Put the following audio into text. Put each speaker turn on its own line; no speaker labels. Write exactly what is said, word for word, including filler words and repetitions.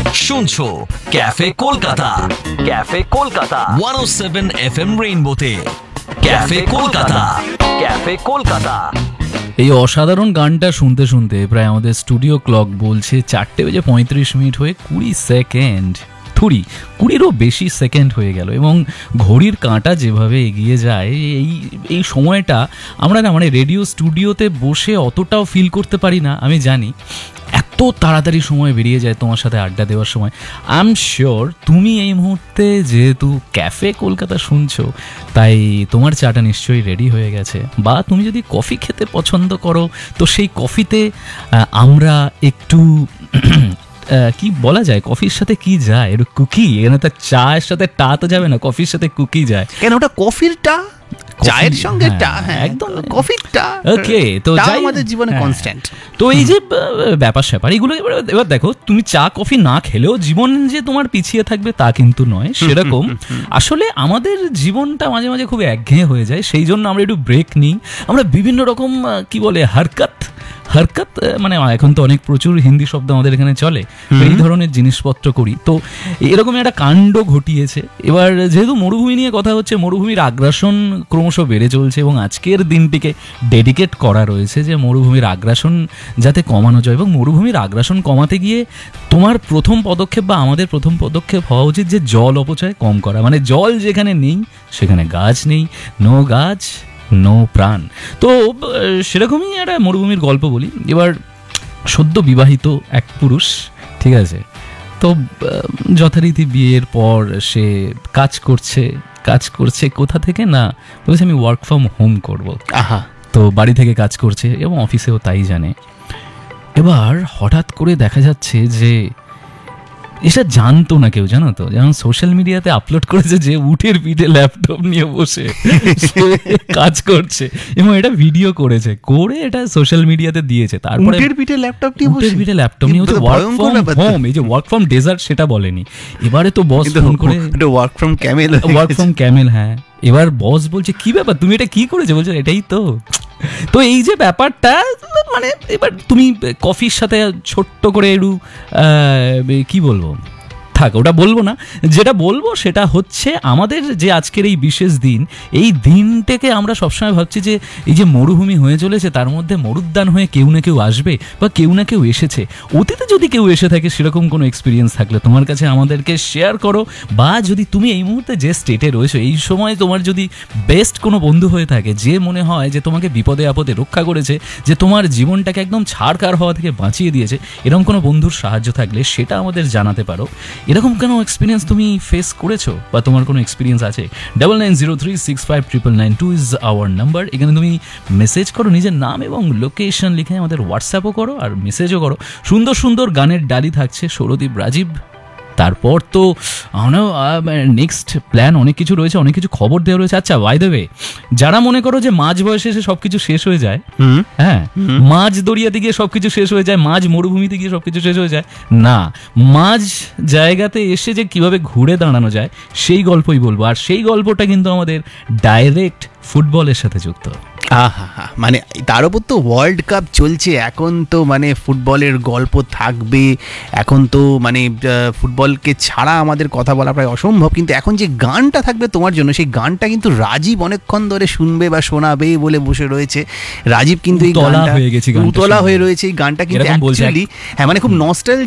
শুনছো cafe Kolkata, cafe Kolkata একশো সাত F M রেইনবোতে। Cafe Kolkata, cafe Kolkata.
এই অসাধারণ গানটা শুনতে শুনতে প্রায় আমাদের স্টুডিও ক্লক বলছে চারটে বেজে পঁয়ত্রিশ মিনিট হয়ে কুড়ি সেকেন্ড থুড়ি কুড়িরও বেশি সেকেন্ড হয়ে গেল, এবং ঘড়ির কাঁটা যেভাবে এগিয়ে যায় এই এই সময়টা আমরা না মানে রেডিও স্টুডিওতে বসে অতটাও ফিল করতে পারি না, আমি জানি। এত তাড়াতাড়ি সময় বেরিয়ে যায় তোমার সাথে আড্ডা দেওয়ার সময়। আই এম শিওর তুমি এই মুহূর্তে যেহেতু ক্যাফে কলকাতা শুনছো, তাই তোমার চাটা নিশ্চয়ই রেডি হয়ে গেছে, বা তুমি যদি কফি খেতে পছন্দ করো তো সেই কফিতে আমরা একটু কি বলা যায়, কফির সাথে কি যায়, একটু কুকি। এখানে তো চায়ের সাথে টা তো যাবে না, কফির সাথে কুকি যায়।
কেন ওটা কফির টা, চায়ের সঙ্গে টা, হ্যাঁ একদম কফির টা। ওকে, তো যাই আমাদের জীবনে কনস্ট্যান্ট।
তো এই যে ব্যাপার স্যাপার এগুলো, এবার দেখো তুমি চা কফি না খেলেও জীবন যে তোমার পিছিয়ে থাকবে তা কিন্তু নয় সেরকম। আসলে আমাদের জীবনটা মাঝে মাঝে খুব একঘেয়ে হয়ে যায়, সেই জন্য আমরা একটু ব্রেক নিই। আমরা বিভিন্ন রকম কি বলে হারকাত হারকাত মানে এখন তো অনেক প্রচুর হিন্দি শব্দ আমাদের এখানে চলে, এই ধরনের জিনিসপত্র করি। তো এরকম একটা কাণ্ড ঘটিয়েছে। এবার যেহেতু মরুভূমি নিয়ে কথা হচ্ছে, মরুভূমির আগ্রাসন ক্রমশ বেড়ে চলছে, এবং আজকের দিনটিকে ডেডিকেট করা রয়েছে যে মরুভূমির আগ্রাসন যাতে কমানো যায়। এবং মরুভূমির আগ্রাসন কমাতে গিয়ে তোমার প্রথম পদক্ষেপ বা আমাদের প্রথম পদক্ষেপ হওয়া উচিত যে জল অপচয় কম করা। মানে জল যেখানে নেই সেখানে গাছ নেই, নো গাছ নো প্রাণ। তো সেরকমই একটা মরুভূমির গল্প বলি। এবার সদ্য বিবাহিত এক পুরুষ, ঠিক আছে, তো যথারীতি বিয়ের পর সে কাজ করছে কাজ করছে কোথা থেকে না, বলছে আমি ওয়ার্ক ফ্রম হোম করবো। আহা, তো বাড়ি থেকে কাজ করছে এবং অফিসেও তাই জানে। এবার হঠাৎ করে দেখা যাচ্ছে যে এটা জানতো না কেউ, জানো তো, যেমন সোশ্যাল মিডিয়াতে আপলোড করেছে যে উঠের পিঠে ল্যাপটপ নিয়ে বসে কাজ করছে, এবং এটা ভিডিও করেছে, করে এটা সোশ্যাল মিডিয়াতে দিয়েছে। তারপরে উঠের পিঠে ল্যাপটপ নিয়ে বসে, উঠের পিঠে ল্যাপটপ নিয়ে হচ্ছে ওয়ার্ক ফ্রম হোম। এই যে ওয়ার্ক ফ্রম ডেজার্ট সেটা বলেনি। এবারে তো বস ফোন করে
work from Camel,
work from Camel, হ্যাঁ। এবার বস বলছে কি ব্যাপার, তুমি এটা কি করেছো? বলছে এটাই তো। তো এই যে ব্যাপারটা, মানে এবার তুমি কফির সাথে ছোট্ট করে একটু কি বলবো, থাক ওটা বলবো না। যেটা বলবো সেটা হচ্ছে আমাদের যে আজকের এই বিশেষ দিন, এই দিনটাকে আমরা সবসময় ভাবছি যে এই যে মরুভূমি হয়ে চলেছে তার মধ্যে মরুদ্যান হয়ে কেউ না কেউ আসবে বা কেউ না কেউ এসেছে। অতীতে যদি কেউ এসে থাকে সেরকম কোনো এক্সপিরিয়েন্স থাকলে তোমার কাছে আমাদেরকে শেয়ার করো, বা যদি তুমি এই মুহূর্তে যে স্টেটে রয়েছো এই সময় তোমার যদি বেস্ট কোনো বন্ধু হয়ে থাকে, যে মনে হয় যে তোমাকে বিপদে আপদে রক্ষা করেছে, যে তোমার জীবনটাকে একদম ছাড়খাড় হওয়া থেকে বাঁচিয়ে দিয়েছে, এরকম কোনো বন্ধুর সাহায্য থাকলে সেটা আমাদের জানাতে পারো। এরকম কোনো এক্সপিরিয়েন্স তুমি ফেস করেছো বা তোমার কোনো এক্সপিরিয়েন্স আছে? Double nine zero three six five triple nine two is our number. এখানে তুমি মেসেজ করো, নিজের নাম এবং লোকেশন লিখে আমাদের হোয়াটসঅ্যাপও করো আর মেসেজও করো। সুন্দর সুন্দর গানের ডালি থাকছে সৌরদীপ রাজীব। তারপর তো নেক্সট প্ল্যান অনেক কিছু রয়েছে, অনেক কিছু খবর দেওয়া রয়েছে। আচ্ছা, বাই দ্য ওয়ে, যারা মনে করো যে মাঝ বয়সে এসে সবকিছু শেষ হয়ে যায়, হ্যাঁ, মাঝ দরিয়াতে গিয়ে সবকিছু শেষ হয়ে যায়, মাঝ মরুভূমিতে গিয়ে সবকিছু শেষ হয়ে যায়, না, মাঝ জায়গাতে এসে যে কিভাবে ঘুরে দাঁড়ানো যায় সেই গল্পই বলবো। আর সেই গল্পটা কিন্তু আমাদের ডাইরেক্ট ফুটবলের সাথে যুক্ত।
আহা হা, মানে তার উপর তো ওয়ার্ল্ড কাপ চলছে এখন, তো মানে ফুটবলের গল্প থাকবে। এখন তো মানে ফুটবলকে ছাড়া আমাদের কথা বলা প্রায় অসম্ভব, কিন্তু এখন যে গানটা থাকবে তোমার জন্য, সেই গানটা কিন্তু রাজীব অনেকক্ষণ ধরে শুনবে বা শোনাবে বলে বসে রয়েছে। রাজীব কিন্তু এই গানটা উতলা হয়ে রয়েছে, এই গানটা কিন্তু অ্যাকচুয়ালি হ্যাঁ মানে খুব নস্টালজিক